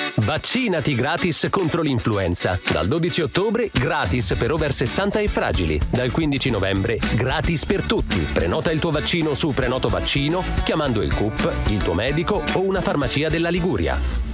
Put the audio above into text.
Vaccinati gratis contro l'influenza. Dal 12 ottobre gratis per over 60 e fragili. Dal 15 novembre gratis per tutti. Prenota il tuo vaccino su Prenoto Vaccino chiamando il CUP, il tuo medico o una farmacia della Liguria.